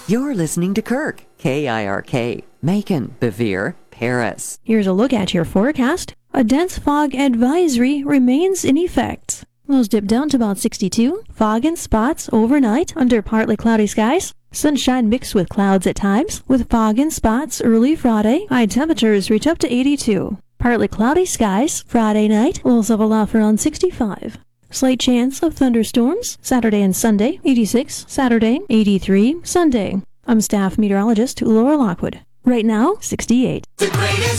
You're listening to Kirk, K-I-R-K, Macon, Bevere, Paris. Here's a look at your forecast. A dense fog advisory remains in effect. Lows dip down to about 62. Fog in spots overnight under partly cloudy skies. Sunshine mixed with clouds at times, with fog in spots early Friday. High temperatures reach up to 82. Partly cloudy skies Friday night. Lows level off around 65. Slight chance of thunderstorms Saturday and Sunday, 86. Saturday, 83. Sunday. I'm staff meteorologist Laura Lockwood. Right now, 68.